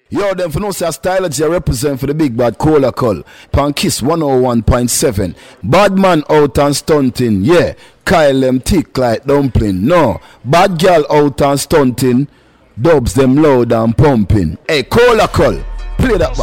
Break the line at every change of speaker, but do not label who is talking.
Yo, them for no say Stylogy represent for the big bad Cola Call. Pan Kiss 101.7. Bad man out and stunting. Yeah. Kyle them thick like dumpling. No. Bad girl out and stunting. Dubs them loud and pumping. Hey, Cola Call. Play that back.